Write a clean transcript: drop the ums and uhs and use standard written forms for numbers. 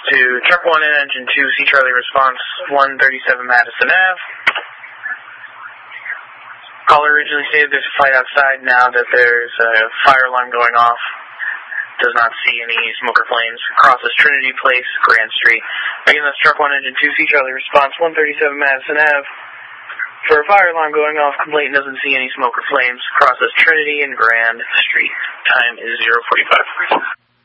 to Truck 1 and Engine 2, C Charlie response 137 Madison Ave. Caller originally stated there's a fight outside. Now that there's a fire alarm going off, does not see any smoke or flames. Crosses Trinity Place, Grand Street. Again, that's Truck 1 Engine 2, C Charlie response 137 Madison Ave. For a fire alarm going off, complainant doesn't see any smoke or flames. Crosses Trinity and Grand Street. Time is 0:45.